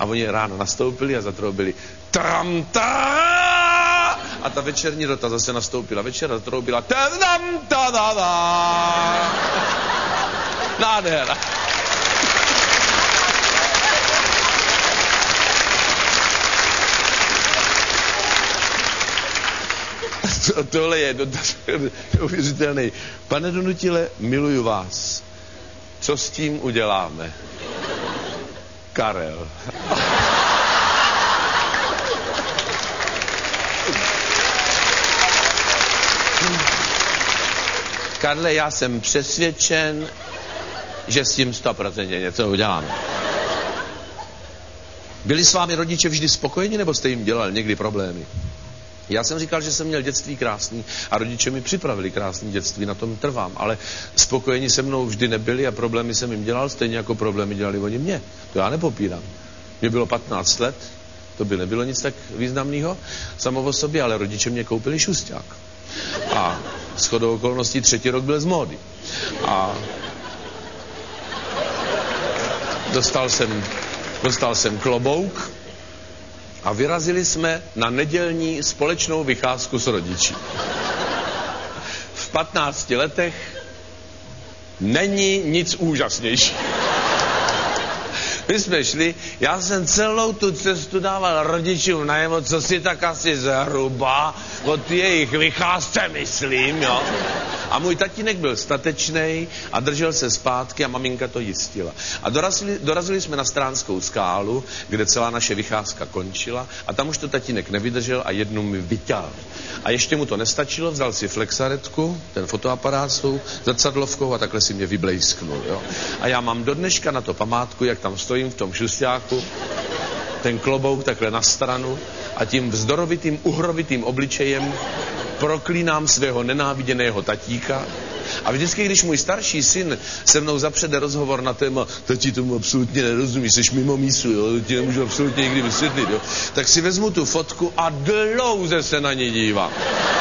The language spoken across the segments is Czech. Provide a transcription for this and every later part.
A oni ráno nastoupili a zatroubili tram-ta! A ta večerní rota zase nastoupila večer a zatroubila tram-ta-da-da! Nádhera. Tohle je dotaz neuvěřitelný. Pane Donutile, miluju vás. Co s tím uděláme? Karel. Karle, já jsem přesvědčen, že s tím 100% něco uděláme. Byli s vámi rodiče vždy spokojeni, nebo jste jim dělali někdy problémy? Já jsem říkal, že jsem měl dětství krásný a rodiče mi připravili krásný dětství, na tom trvám, ale spokojeni se mnou vždy nebyli a problémy jsem jim dělal, stejně jako problémy dělali oni mě. To já nepopírám. Mně bylo 15 let, to by nebylo nic tak významného samo o sobě, ale rodiče mě koupili šusťák. A shodou okolností 3. rok byl z módy. A dostal jsem klobouk a vyrazili jsme na nedělní společnou vycházku s rodiči. V 15 letech není nic úžasnější. My jsme šli, já jsem celou tu cestu dával rodičům najevo, co si tak asi zhruba od jejich vycházce myslím, jo. A můj tatínek byl statečnej a držel se zpátky a maminka to jistila. A dorazili jsme na Stránskou skálu, kde celá naše vycházka končila a tam už to tatínek nevydržel a jednu mi vyťal. A ještě mu to nestačilo, vzal si flexaretku, ten fotoaparát s tou zrcadlovkou a takhle si mě vyblejsknul, jo. A já mám do dneška na to památku, jak tam stojím v tom šusťáku, ten klobouk takhle na stranu a tím vzdorovitým, uhrovitým obličejem proklínám svého nenáviděného tatíka. A vždycky, když můj starší syn se mnou zapřede rozhovor na téma tati, tomu absolutně nerozumíš, jsi mimo mísu, jo, ti nemůžu absolutně nikdy vysvětlit, jo, tak si vezmu tu fotku a dlouze se na ní dívám.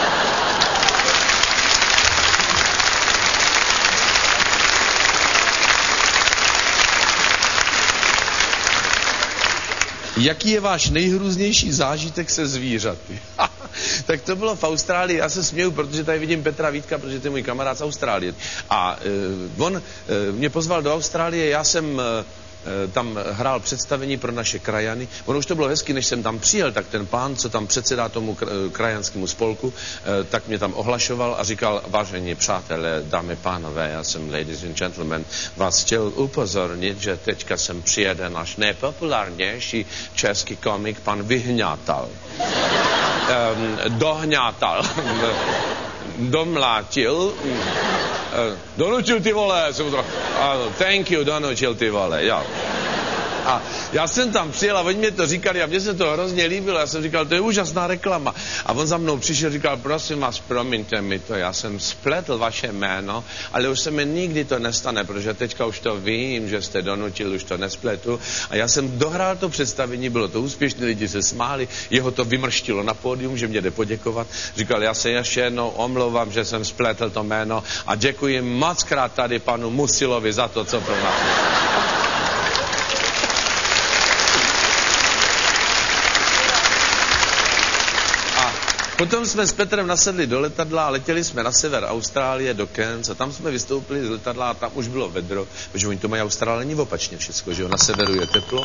Jaký je váš nejhrůznější zážitek se zvířaty? Tak to bylo v Austrálii, já se směju, protože tady vidím Petra Vítka, protože to je můj kamarád z Austrálie. A on mě pozval do Austrálie, já jsem tam hrál představení pro naše krajany. Ono už to bylo hezky, než jsem tam přijel, tak ten pán, co tam předsedá tomu krajanskému spolku, tak mě tam ohlašoval a říkal, vážení přátelé, dámy pánové, já jsem ladies and gentlemen, vás chtěl upozornit, že teďka sem přijede náš nejpopulárnější český komik, pan Vyhňátal. Dohňátal. Domlátil. Donutil ty vole. Thank you, donutil ty vole, jo. A já jsem tam přijel a oni mě to říkali a mně se to hrozně líbilo. Já jsem říkal, to je úžasná reklama. A on za mnou přišel, říkal, prosím vás, promiňte mi to, já jsem spletl vaše jméno, ale už se mi nikdy to nestane, protože teďka už to vím, že jste donutil, už to nespletu. A já jsem dohrál to představení, bylo to úspěšné, lidi se smáli, jeho to vymrštilo na pódium, že mě jde poděkovat. Říkal, já se ještě jednou omlouvám, že jsem spletl to jméno a děkuji mockrát tady panu Musilovi za to, co pro nás. Potom jsme s Petrem nasedli do letadla a letěli jsme na sever Austrálie, do Cairns a tam jsme vystoupili z letadla a tam už bylo vedro, protože oni to mají Austrálení opačně všecko, že jo, na severu je teplo.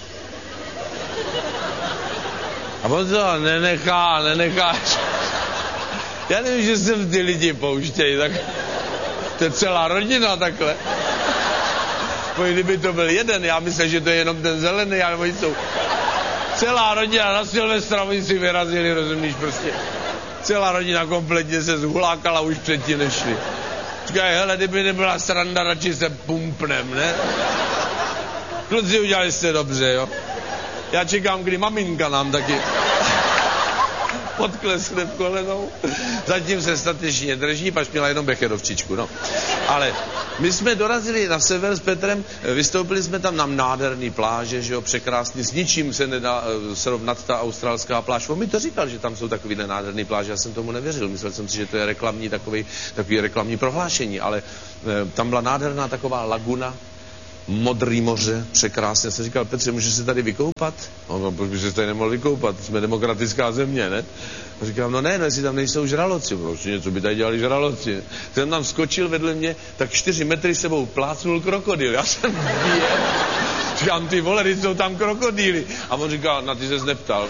A on to nenechá. Já nevím, že se ty lidi pouštějí, tak to je celá rodina takhle. Kdyby to byl jeden, já myslím, že to je jenom ten zelený, ale oni jsou... Celá rodina na Silvestra, oni si vyrazili, rozumíš, prostě. Celá rodina kompletně se zhulákala už předtím nešli. Říkají, hele, kdyby nebyla sranda, radši se pumpnem, ne? Kluci, udělali jste dobře, jo? Já čekám, kdy maminka nám taky podkleskne v kolenou. Zatím se statečně drží, pač měla jenom becherovčičku, no. Ale my jsme dorazili na sever s Petrem, vystoupili jsme tam na nádherný pláže, že jo, překrásný, s ničím se nedá srovnat ta australská pláž. On mi to říkal, že tam jsou takovýhle nádherný pláže, já jsem tomu nevěřil, myslel jsem si, že to je takový reklamní prohlášení, ale tam byla nádherná taková laguna, modrý moře, překrásně. Já jsem říkal, Petře, můžeš se tady vykoupat? No, protože se tady nemohl vykoupat, jsme demokratická země, ne? A říkám, no ne, jestli tam nejsou žraloci, prostě něco by tady dělali žraloci. Jsem tam skočil vedle mě, tak 4 metry sebou plácnul krokodýl. Já jsem vyjel. Říkám, ty vole, jsou tam krokodýly. A on říkal, na ty ses neptal.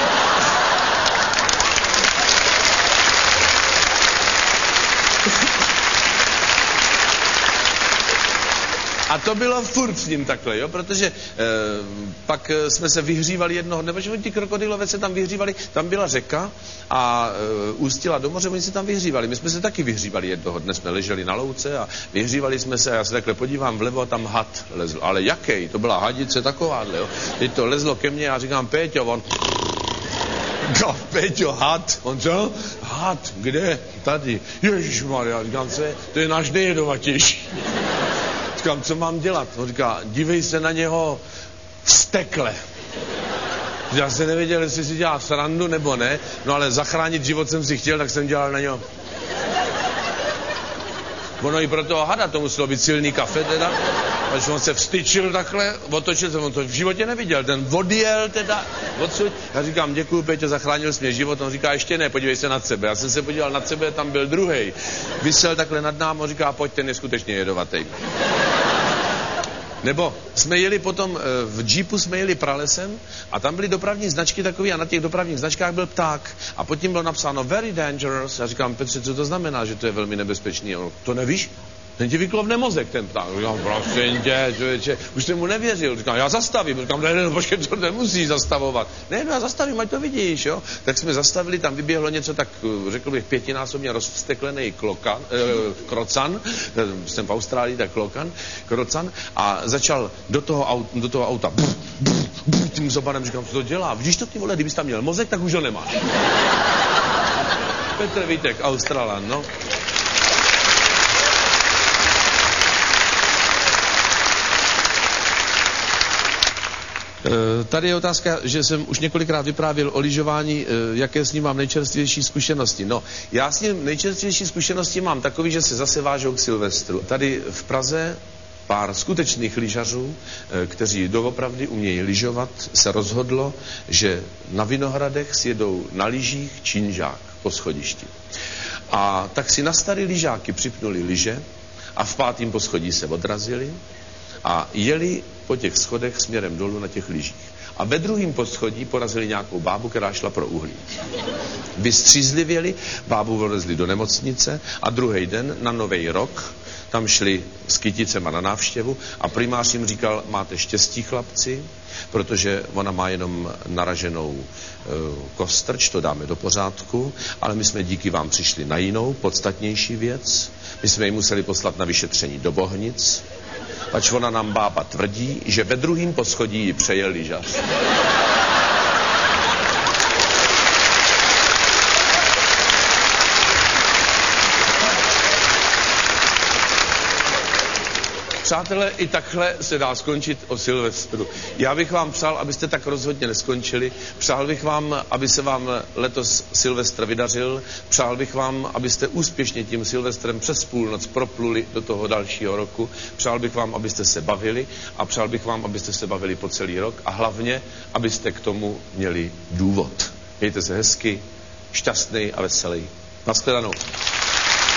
A to bylo furt s ním takhle, jo, protože pak jsme se vyhřívali jednoho dne, protože ti krokodylové se tam vyhřívali, tam byla řeka a ústila do moře, oni se tam vyhřívali. My jsme se taky vyhřívali jednoho dne, jsme leželi na louce a vyhřívali jsme se a já se takhle podívám vlevo a tam had lezl. Ale jaký? To byla hadice takováhle, jo. Teď to lezlo ke mně a říkám, Péťo, on... No, Péťo, had. On co? Had, kde? Tady. Ježišmarja, říkám, co je? To je náš nejjedovatější. Říkám, co mám dělat? On říká, dívej se na něho vztekle. Já jsem nevěděl, jestli si dělá srandu nebo ne, no ale zachránit život jsem si chtěl, tak jsem dělal na něho. Ono i pro toho hada to muselo být silný kafe teda, až on se vstyčil takhle, otočil se, on to v životě neviděl, ten odjel teda odsud. Já říkám, děkuju, Péťo, zachránil jsi mě život. On říká, ještě ne, podívej se nad sebe. Já jsem se podíval nad sebe, tam byl druhej. Vysel takhle nad námi, on říká, pojď, ten je skutečně jedovatý. Nebo jsme jeli potom, v džípu jsme jeli pralesem a tam byly dopravní značky takový a na těch dopravních značkách byl pták. A pod tím bylo napsáno very dangerous. Já říkám, Petře, co to znamená, že to je velmi nebezpečný? On, to nevíš? Ten ti vyklovne mozek, ten pták. Říkám, prosím tě, člověče, už jsem mu nevěřil. Říkám, já zastavím. Říkám, ne, počkej, to nemusí zastavovat. Ne, no já zastavím, ať to vidíš, jo. Tak jsme zastavili, tam vyběhlo něco tak, řekl bych, 5násobně rozvsteklený krocan, jsem v Austrálii, tak krocan, a začal do toho auta, tím zobanem, říkám, co to dělá? Vidíš to, ty vole, kdybys tam měl mozek, tak už ho nemáš. Petr Vítek, Australan, no. Tady je otázka, že jsem už několikrát vyprávěl o lyžování, jaké s ním mám nejčerstvější zkušenosti. No, já s ním nejčerstvější zkušenosti mám takový, že se zase vážou k Silvestru. Tady v Praze pár skutečných lyžařů, kteří doopravdy umějí lyžovat, se rozhodlo, že na Vinohradech sjedou na lyžích činžák po schodišti. A tak si na starý lyžáky připnuli lyže a v 5. poschodí se odrazili a jeli po těch schodech směrem dolů na těch lyžích. A ve 2. poschodí porazili nějakou bábu, která šla pro uhlí. Vystřízlivěli, bábu vylezli do nemocnice a druhý den na Nový rok tam šli s kyticema na návštěvu a primář jim říkal, máte štěstí, chlapci, protože ona má jenom naraženou kostrč, to dáme do pořádku, ale my jsme díky vám přišli na jinou, podstatnější věc. My jsme ji museli poslat na vyšetření do Bohnic, pač ona nám bába tvrdí, že ve 2. poschodí ji přejel lyžař. Přátelé, i takhle se dá skončit o Silvestru. Já bych vám přál, abyste tak rozhodně neskončili. Přál bych vám, aby se vám letos Silvestr vydařil. Přál bych vám, abyste úspěšně tím Silvestrem přes půlnoc propluli do toho dalšího roku. Přál bych vám, abyste se bavili a přál bych vám, abyste se bavili po celý rok a hlavně, abyste k tomu měli důvod. Mějte se hezky, šťastný a veselý. Nashledanou.